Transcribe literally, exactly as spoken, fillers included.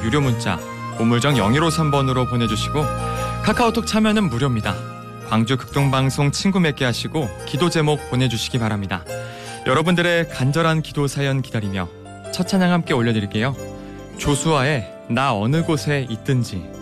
유료 문자 우물정 영일오삼 번으로 보내주시고 카카오톡 참여는 무료입니다. 광주 극동방송 친구 맺게 하시고 기도 제목 보내주시기 바랍니다. 여러분들의 간절한 기도 사연 기다리며 첫 찬양 함께 올려드릴게요. 조수아의 나 어느 곳에 있든지.